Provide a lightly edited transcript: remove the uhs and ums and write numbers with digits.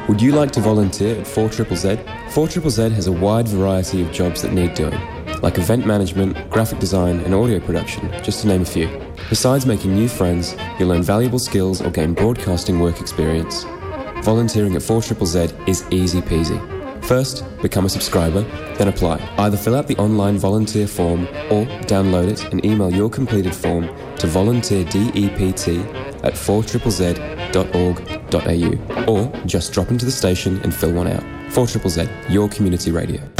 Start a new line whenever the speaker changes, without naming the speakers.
Would you like to volunteer at 4ZZZ? 4ZZZ has a wide variety of jobs that need doing, like event management, graphic design and audio production, just to name a few. Besides making new friends, you'll learn valuable skills or gain broadcasting work experience. Volunteering at 4ZZZ is easy peasy. First, become a subscriber, then apply. Either fill out the online volunteer form or download it and email your completed form to volunteerdept@4ZZZ.org.au, or just drop into the station and fill one out. 4ZZZ, your community radio.